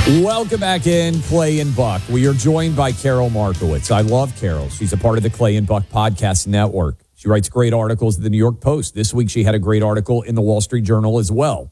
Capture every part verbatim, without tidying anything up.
Welcome back in, Clay and Buck. We are joined by Carol Markowitz. I love Carol. She's a part of the Clay and Buck Podcast Network. She writes great articles at the New York Post. This week she had a great article in the Wall Street Journal as well.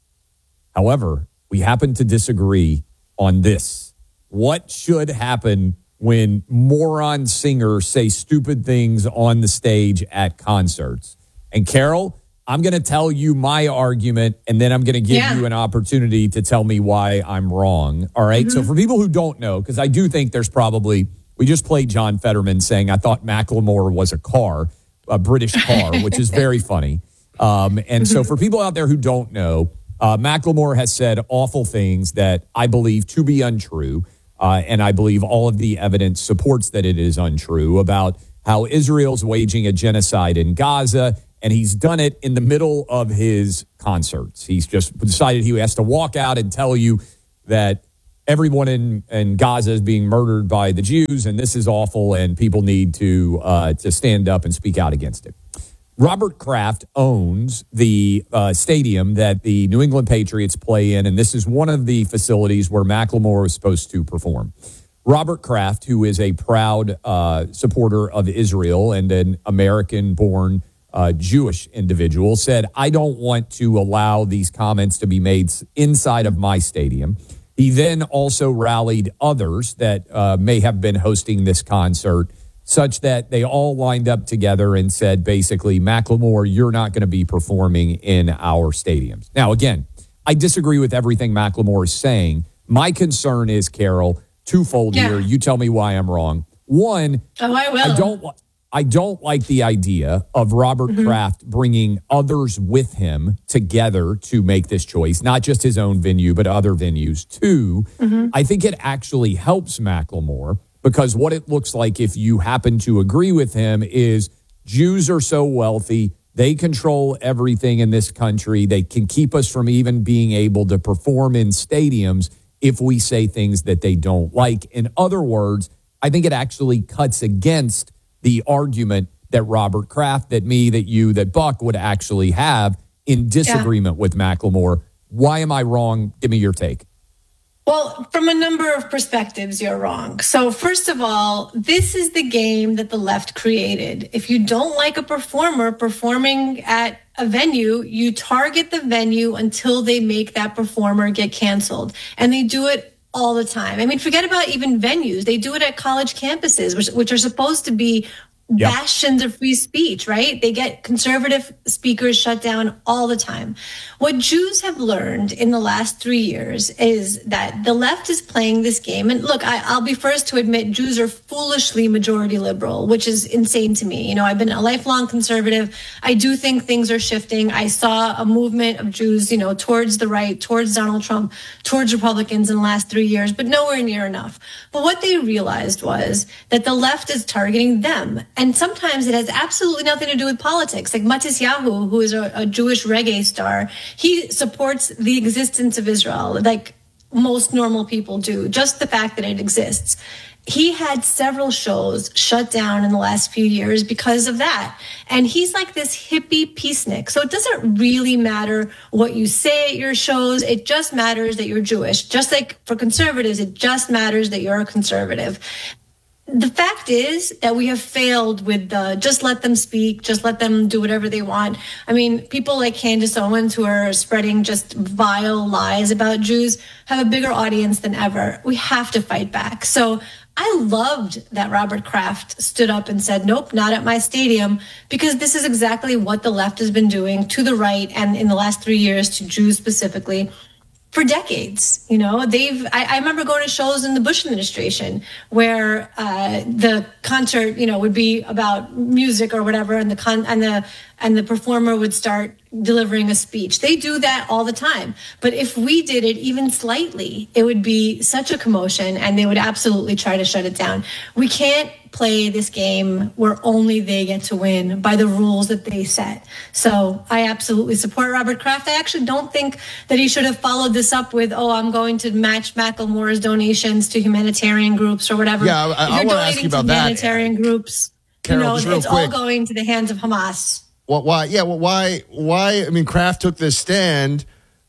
However, we happen to disagree on this. What should happen when moron singers say stupid things on the stage at concerts? And Carol, I'm going to tell you my argument, and then I'm going to give yeah. you an opportunity to tell me why I'm wrong. All right? Mm-hmm. So for people who don't know, because I do think there's probably, we just played John Fetterman saying, I thought Macklemore was a car, a British car, which is very funny. Um, and so for people out there who don't know, uh, Macklemore has said awful things that I believe to be untrue. Uh, and I believe all of the evidence supports that it is untrue about how Israel's waging a genocide in Gaza. And he's done it in the middle of his concerts. He's just decided he has to walk out and tell you that everyone in, in Gaza is being murdered by the Jews, and this is awful, and people need to uh, to stand up and speak out against it. Robert Kraft owns the uh, stadium that the New England Patriots play in, and this is one of the facilities where Macklemore was supposed to perform. Robert Kraft, who is a proud uh, supporter of Israel and an American-born Uh, Jewish individual, said, I don't want to allow these comments to be made inside of my stadium. He then also rallied others that uh, may have been hosting this concert, such that they all lined up together and said, basically, Macklemore, you're not going to be performing in our stadiums. Now, again, I disagree with everything Macklemore is saying. My concern is, Carol, twofold yeah. here. You tell me why I'm wrong. One, oh, I will. I don't I don't like the idea of Robert mm-hmm. Kraft bringing others with him together to make this choice, not just his own venue, but other venues. Two, mm-hmm. I think it actually helps Macklemore, because what it looks like, if you happen to agree with him, is Jews are so wealthy, they control everything in this country. They can keep us from even being able to perform in stadiums if we say things that they don't like. In other words, I think it actually cuts against the argument that Robert Kraft, that me, that you, that Buck would actually have in disagreement yeah. with Macklemore. Why am I wrong? Give me your take. Well, from a number of perspectives, you're wrong. So first of all, this is the game that the left created. If you don't like a performer performing at a venue, you target the venue until they make that performer get canceled. And they do it all the time. I mean, forget about even venues. They do it at college campuses, which, which are supposed to be yep. bastions of free speech, right? They get conservative speakers shut down all the time. What Jews have learned in the last three years is that the left is playing this game. And look, I, I'll be first to admit Jews are foolishly majority liberal, which is insane to me. You know, I've been a lifelong conservative. I do think things are shifting. I saw a movement of Jews, you know, towards the right, towards Donald Trump, towards Republicans in the last three years, but nowhere near enough. But what they realized was that the left is targeting them. And sometimes it has absolutely nothing to do with politics. Like Matis Yahu, who is a, a Jewish reggae star, he supports the existence of Israel, like most normal people do, just the fact that it exists. He had several shows shut down in the last few years because of that. And he's like this hippie peacenik. So it doesn't really matter what you say at your shows. It just matters that you're Jewish. Just like for conservatives, it just matters that you're a conservative. The fact is that we have failed with the just let them speak, just let them do whatever they want. I mean, people like Candace Owens, who are spreading just vile lies about Jews, have a bigger audience than ever. We have to fight back. So I loved that Robert Kraft stood up and said, nope, not at my stadium, because this is exactly what the left has been doing to the right and in the last three years to Jews specifically. For decades, you know, they've, I, I remember going to shows in the Bush administration where uh, the concert, you know, would be about music or whatever, and the con and the and the performer would start delivering a speech. They do that all the time. But if we did it even slightly, it would be such a commotion, and they would absolutely try to shut it down. We can't play this game where only they get to win by the rules that they set. So I absolutely support Robert Kraft. I actually don't think that he should have followed this up with, oh, I'm going to match Macklemore's donations to humanitarian groups or whatever. Yeah, I, I want to ask you about that. Humanitarian groups, Carol, you know, it's all going to the hands of Hamas. Well, why? Yeah, well, why? Why? I mean, Kraft took this stand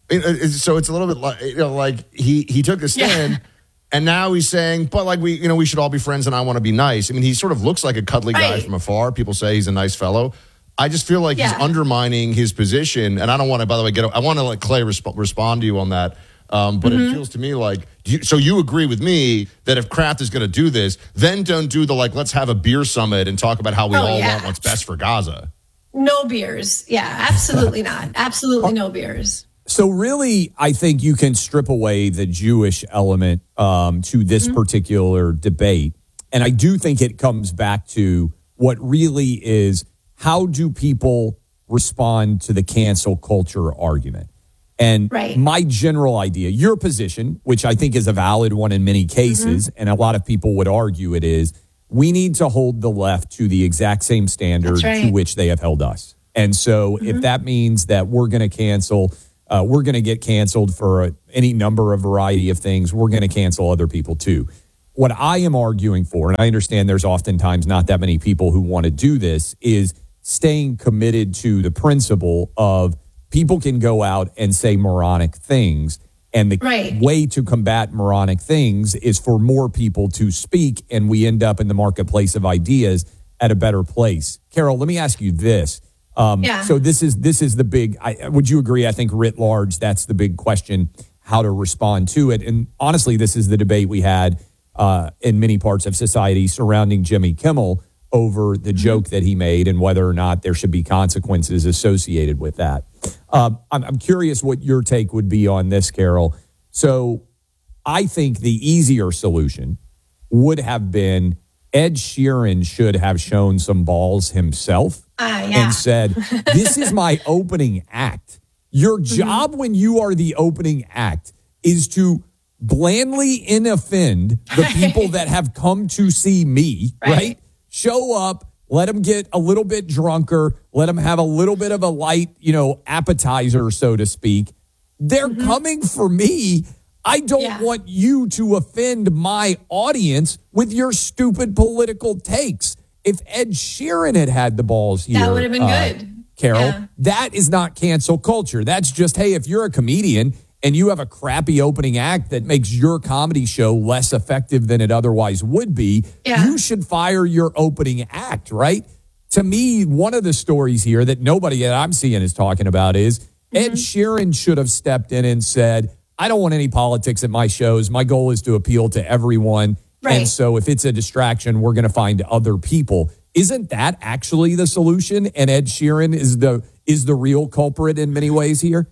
So it's a little bit like, you know, like he, he took a stand yeah. and now he's saying, but like we, you know, we should all be friends and I want to be nice. I mean, he sort of looks like a cuddly guy right. from afar. People say he's a nice fellow. I just feel like yeah. he's undermining his position. And I don't want to, by the way, get, I want to let Clay resp- respond to you on that. Um, but mm-hmm. it feels to me like, do you, so you agree with me that if Kraft is going to do this, then don't do the, like, let's have a beer summit and talk about how we oh, all yeah. want what's best for Gaza. No beers. Yeah, absolutely not. Absolutely no beers. So really, I think you can strip away the Jewish element um, to this mm-hmm. particular debate. And I do think it comes back to what really is, how do people respond to the cancel culture argument? And right. my general idea, your position, which I think is a valid one in many cases, mm-hmm. and a lot of people would argue it is, we need to hold the left to the exact same standard right. to which they have held us. And so mm-hmm. if that means that we're going to cancel... Uh, we're going to get canceled for a, any number of variety of things. We're going to cancel other people too. What I am arguing for, and I understand there's oftentimes not that many people who want to do this, is staying committed to the principle of people can go out and say moronic things. And the right. way to combat moronic things is for more people to speak, and we end up in the marketplace of ideas at a better place. Carol, let me ask you this. Um, yeah. So this is this is the big, I, would you agree? I think writ large, that's the big question, how to respond to it. And honestly, this is the debate we had uh, in many parts of society surrounding Jimmy Kimmel over the joke that he made and whether or not there should be consequences associated with that. Um, I'm, I'm curious what your take would be on this, Carol. So I think the easier solution would have been Ed Sheeran should have shown some balls himself. Uh, yeah. And said, this is my opening act. Your job mm-hmm. when you are the opening act is to blandly inoffend the right. people that have come to see me, right. right? Show up, let them get a little bit drunker, let them have a little bit of a light, you know, appetizer, so to speak. They're mm-hmm. coming for me. I don't yeah. want you to offend my audience with your stupid political takes. If Ed Sheeran had had the balls here, that would have been uh, good. Carol, yeah. that is not cancel culture. That's just, hey, if you're a comedian and you have a crappy opening act that makes your comedy show less effective than it otherwise would be, yeah. you should fire your opening act, right? To me, one of the stories here that nobody that I'm seeing is talking about is mm-hmm. Ed Sheeran should have stepped in and said, I don't want any politics at my shows. My goal is to appeal to everyone. Right. And so if it's a distraction, we're going to find other people. Isn't that actually the solution? And Ed Sheeran is the is the real culprit in many ways here?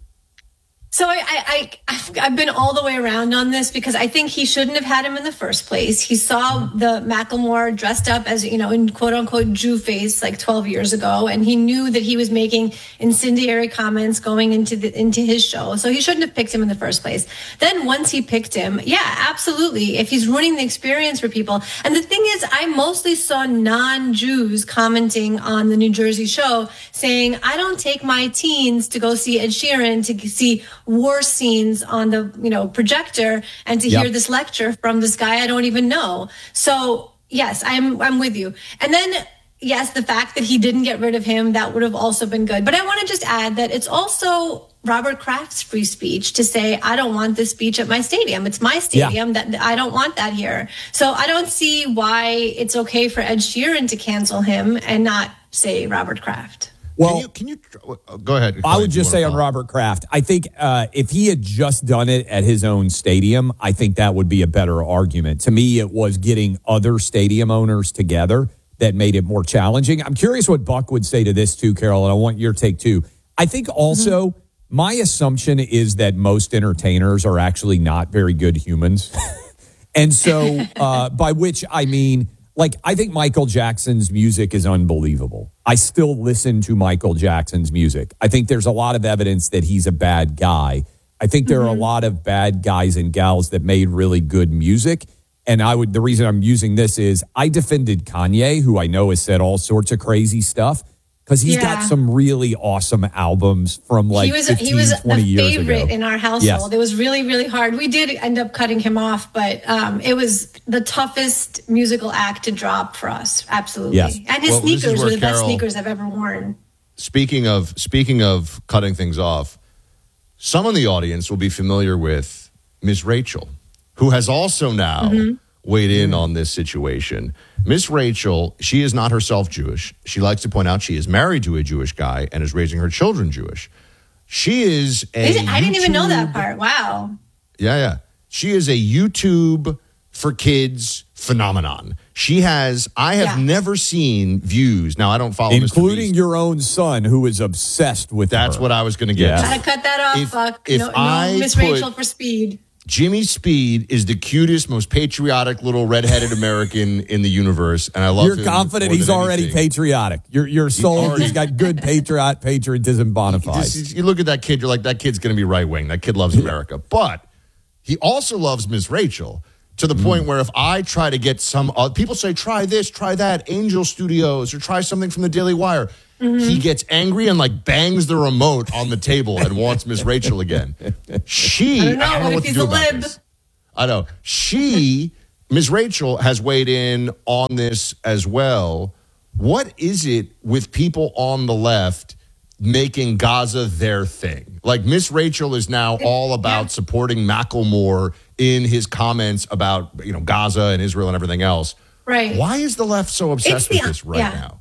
So I, I, I, I've been all the way around on this because I think he shouldn't have had him in the first place. He saw the Macklemore dressed up as, you know, in quote unquote Jew face like twelve years ago. And he knew that he was making incendiary comments going into the, into his show. So he shouldn't have picked him in the first place. Then once he picked him, yeah, absolutely. If he's ruining the experience for people. And the thing is, I mostly saw non-Jews commenting on the New Jersey show saying, I don't take my teens to go see Ed Sheeran to see war scenes on the, you know, projector and to yep. hear this lecture from this guy I don't even know. So yes, I'm I'm with you. And then yes, the fact that he didn't get rid of him, that would have also been good. But I want to just add that it's also Robert Kraft's free speech to say, I don't want this speech at my stadium. It's my stadium. Yeah. that I don't want that here. So I don't see why it's okay for Ed Sheeran to cancel him and not say Robert Kraft. Well, can you, can you go ahead? I would just say on Robert Kraft, I think uh, if he had just done it at his own stadium, I think that would be a better argument. To me, it was getting other stadium owners together that made it more challenging. I'm curious what Buck would say to this too, Carol, and I want your take too. I think also mm-hmm. my assumption is that most entertainers are actually not very good humans. And so uh, by which I mean, like, I think Michael Jackson's music is unbelievable. I still listen to Michael Jackson's music. I think there's a lot of evidence that he's a bad guy. I think there mm-hmm. are a lot of bad guys and gals that made really good music. And I would, the reason I'm using this is I defended Kanye, who I know has said all sorts of crazy stuff, because he's yeah. got some really awesome albums from like he was, fifteen, he was twenty a years favorite ago. in our household. Yes. It was really, really hard. We did end up cutting him off, but um, it was the toughest musical act to drop for us. Absolutely. Yes. And his well, sneakers were the Carol, best sneakers I've ever worn. Speaking of speaking of cutting things off, some in the audience will be familiar with Miss Rachel, who has also now mm-hmm. weighed in mm-hmm. on this situation. Miss Rachel, she is not herself Jewish. She likes to point out she is married to a Jewish guy and is raising her children Jewish. She is a is it, I didn't YouTube, even know that part. Wow. Yeah, yeah. She is a YouTube for kids phenomenon. She has, I have yeah. never seen views. Now, I don't follow including your own son, who is obsessed with That's her. what I was going to get. Yeah. Gotta cut that off, if, fuck. If no, I no Miss Rachel for Speed. Jimmy Speed is the cutest, most patriotic little redheaded American in the universe, and I love You're him. You're confident he's already anything. patriotic. Your your soul, he's, already, he's got good patriot patriotism bona fide. You, you look at that kid, you're like, that kid's going to be right wing. That kid loves America, but he also loves Miss Rachel. To the point where if I try to get some, uh, people say, try this, try that, Angel Studios, or try something from the Daily Wire. Mm-hmm. He gets angry and like bangs the remote on the table and wants Miss Rachel again. She, I don't know, I don't know what to do about lib. this. I know. She, Miss Rachel, has weighed in on this as well. What is it with people on the left making Gaza their thing? Like Miss Rachel is now all about yeah. supporting Macklemore in his comments about, you know, Gaza and Israel and everything else. Right. Why is the left so obsessed the, with this right yeah. now?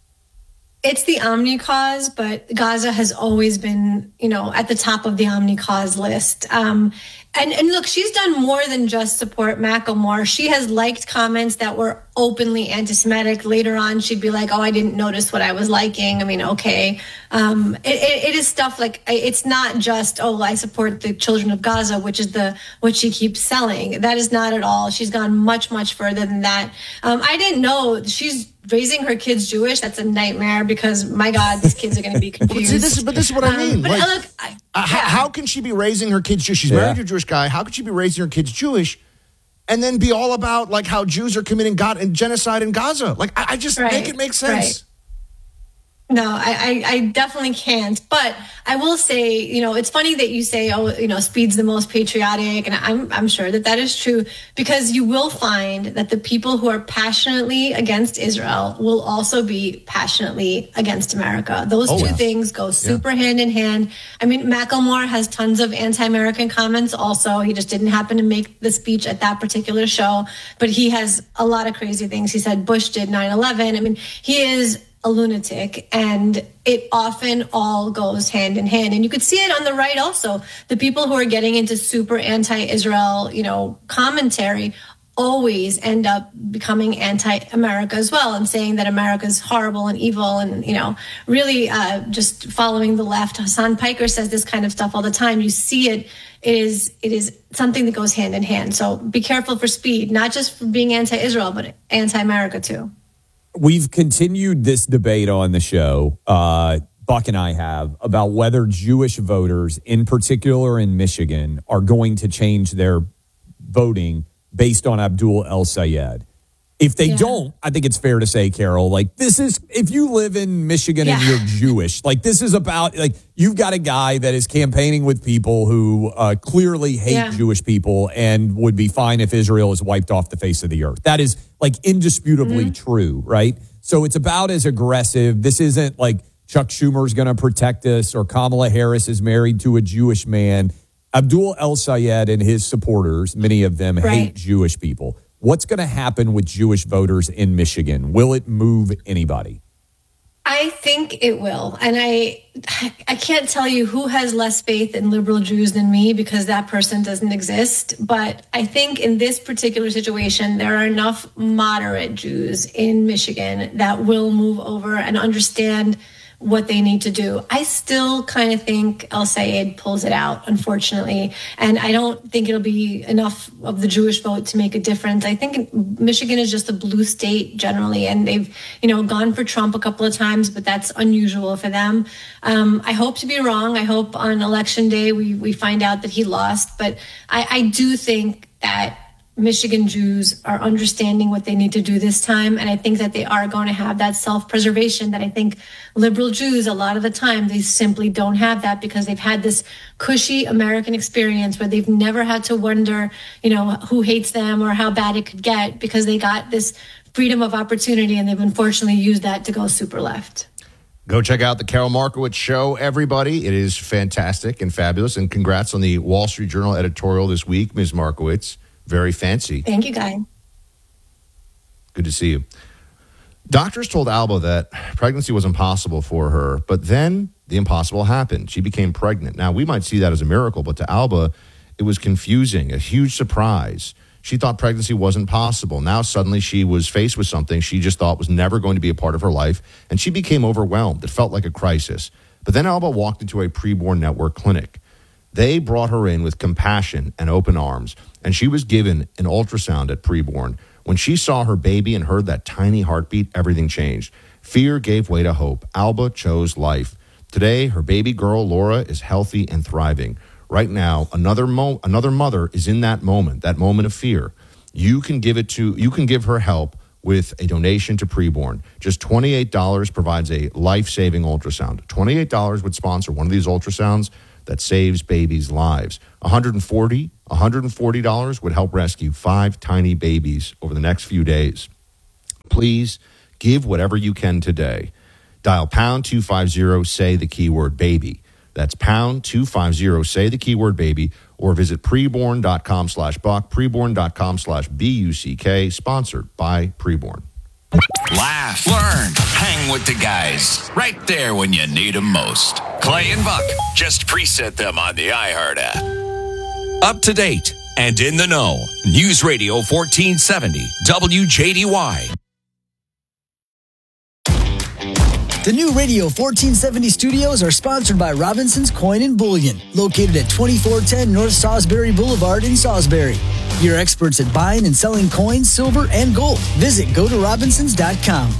It's the Omni cause, but Gaza has always been, you know, at the top of the Omni cause list. Um, and, and look, she's done more than just support Macklemore. She has liked comments that were openly anti-Semitic. Later on, she'd be like, oh, I didn't notice what I was liking. I mean, okay. Um, it, it, it is stuff like, it's not just, oh, I support the children of Gaza, which is the what she keeps selling. That is not at all. She's gone much, much further than that. Um, I didn't know she's raising her kids Jewish. That's a nightmare because, my God, these kids are going to be confused. but, see, this is, but this is what I mean. Um, but like, look, I, uh, how, yeah. how can she be raising her kids Jewish? She's yeah. married to a Jewish guy. How could she be raising her kids Jewish and then be all about like how Jews are committing God and genocide in Gaza? Like, I, I just right. make it make sense. Right. No, I, I, I definitely can't. But I will say, you know, it's funny that you say, oh, you know, Speed's the most patriotic. And I'm, I'm sure that that is true because you will find that the people who are passionately against Israel will also be passionately against America. Those oh, two yeah. things go super yeah. hand in hand. I mean, Macklemore has tons of anti-American comments also. He just didn't happen to make the speech at that particular show. But he has a lot of crazy things. He said Bush did nine eleven. I mean, he is a lunatic, and it often all goes hand in hand. And you could see it on the right also. The people who are getting into super anti-Israel, you know, commentary always end up becoming anti-America as well and saying that America is horrible and evil and, you know, really uh, just following the left. Hassan Piker says this kind of stuff all the time. You see it. It is, it is something that goes hand in hand. So be careful for Speed, not just for being anti-Israel, but anti-America too. We've continued this debate on the show, uh, Buck and I have, about whether Jewish voters, in particular in Michigan, are going to change their voting based on Abdul El-Sayed. If they yeah. don't, I think it's fair to say, Carol, like this is, if you live in Michigan yeah. and you're Jewish, like this is about, like you've got a guy that is campaigning with people who uh, clearly hate yeah. Jewish people and would be fine if Israel is wiped off the face of the earth. That is like indisputably mm-hmm. true, right? So it's about as aggressive. This isn't like Chuck Schumer's going to protect us or Kamala Harris is married to a Jewish man. Abdul El-Sayed and his supporters, many of them right. hate Jewish people. What's going to happen with Jewish voters in Michigan? Will it move anybody? I think it will. And I I can't tell you who has less faith in liberal Jews than me because that person doesn't exist. But I think in this particular situation, there are enough moderate Jews in Michigan that will move over and understand what they need to do. I still kind of think El-Sayed pulls it out, unfortunately. And I don't think it'll be enough of the Jewish vote to make a difference. I think Michigan is just a blue state generally, and they've, you know, gone for Trump a couple of times, but that's unusual for them. Um, I hope to be wrong. I hope on election day we, we find out that he lost. But I, I do think that Michigan Jews are understanding what they need to do this time. And I think that they are going to have that self-preservation that I think liberal Jews, a lot of the time, they simply don't have that because they've had this cushy American experience where they've never had to wonder, you know, who hates them or how bad it could get because they got this freedom of opportunity and they've unfortunately used that to go super left. Go check out the Carol Markowitz Show, everybody. It is fantastic and fabulous. And congrats on the Wall Street Journal editorial this week, Miz Markowitz. Very fancy. Thank you, Guy. Good to see you. Doctors told Alba that pregnancy was impossible for her, but then the impossible happened. She became pregnant. Now, we might see that as a miracle, but to Alba, it was confusing, a huge surprise. She thought pregnancy wasn't possible. Now suddenly she was faced with something she just thought was never going to be a part of her life, and she became overwhelmed. It felt like a crisis. But then Alba walked into a preborn network clinic. They brought her in with compassion and open arms, and she was given an ultrasound at preborn. When she saw her baby and heard that tiny heartbeat, everything changed. Fear gave way to hope. Alba chose life. Today, her baby girl, Laura, is healthy and thriving. Right now, another mo- another mother is in that moment, that moment of fear. You can give it to, you can give her help with a donation to Preborn. Just twenty-eight dollars provides a life-saving ultrasound. twenty-eight dollars would sponsor one of these ultrasounds that saves babies' lives. one hundred forty dollars, one hundred forty dollars would help rescue five tiny babies over the next few days. Please give whatever you can today. Dial pound two fifty, say the keyword baby. That's pound two fifty, say the keyword baby, or visit preborn.com slash buck, preborn.com slash B-U-C-K, sponsored by Preborn. Laugh, learn, hang with the guys, right there when you need them most. Clay and Buck, just preset them on the iHeart app. Up to date and in the know. News Radio fourteen seventy, W J D Y. The new Radio fourteen seventy studios are sponsored by Robinson's Coin and Bullion, located at twenty-four ten North Salisbury Boulevard in Salisbury. Your experts at buying and selling coins, silver, and gold. Visit go to robinsons dot com.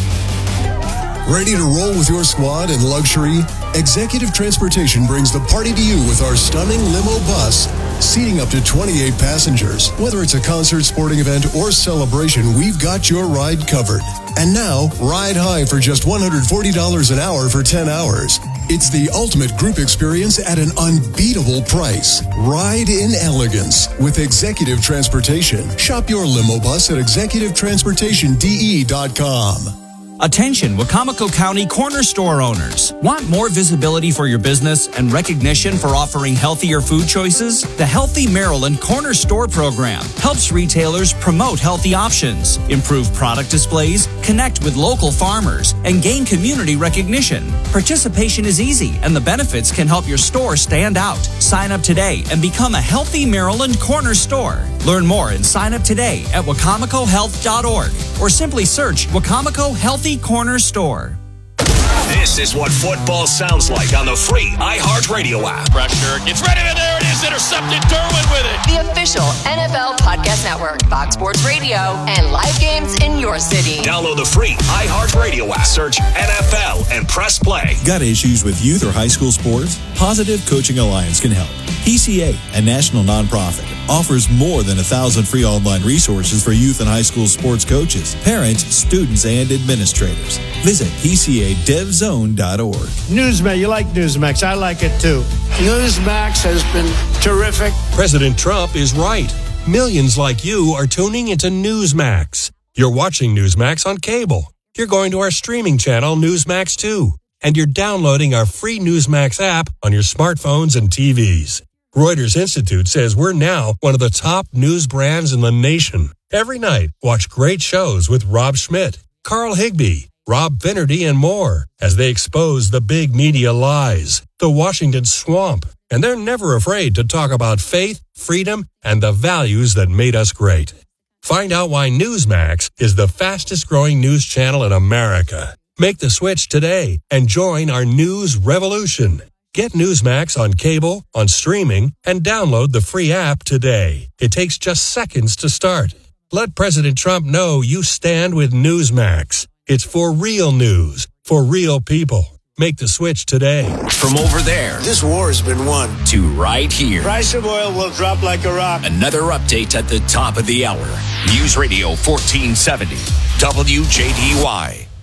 Ready to roll with your squad in luxury? Executive Transportation brings the party to you with our stunning limo bus, seating up to twenty-eight passengers. Whether it's a concert, sporting event, or celebration, we've got your ride covered. And now, ride high for just one hundred forty dollars an hour for ten hours. It's the ultimate group experience at an unbeatable price. Ride in elegance with Executive Transportation. Shop your limo bus at executive transportation d e dot com. Attention, Wacomico County corner store owners. Want more visibility for your business and recognition for offering healthier food choices? The Healthy Maryland Corner Store Program helps retailers promote healthy options, improve product displays, connect with local farmers, and gain community recognition. Participation is easy, and the benefits can help your store stand out. Sign up today and become a Healthy Maryland Corner Store. Learn more and sign up today at wacomico health dot org or simply search Wacomico Healthy Corner Store. This is what football sounds like on the free iHeartRadio app. Pressure gets ready, and there it is, intercepted. Derwin with it. The official N F L podcast network, Fox Sports Radio, and live games in your city. Download the free iHeartRadio app. Search N F L and press play. Got issues with youth or high school sports? Positive Coaching Alliance can help. P C A, a national nonprofit, offers more than a thousand free online resources for youth and high school sports coaches, parents, students, and administrators. Visit P C A dev zone dot org. Newsmax, you like Newsmax. I like it too. Newsmax has been terrific. President Trump is right. Millions like you are tuning into Newsmax. You're watching Newsmax on cable. You're going to our streaming channel, Newsmax two. And you're downloading our free Newsmax app on your smartphones and T Vs. Reuters Institute says we're now one of the top news brands in the nation. Every night, watch great shows with Rob Schmidt, Carl Higbie, Rob Finnerty, and more as they expose the big media lies, the Washington swamp. And they're never afraid to talk about faith, freedom, and the values that made us great. Find out why Newsmax is the fastest growing news channel in America. Make the switch today and join our news revolution. Get Newsmax on cable, on streaming, and download the free app today. It takes just seconds to start. Let President Trump know you stand with Newsmax. It's for real news, for real people. Make the switch today. From over there, This war has been won. to right here. Price of oil will drop like a rock. Another update at the top of the hour. News Radio fourteen seventy, W J D Y.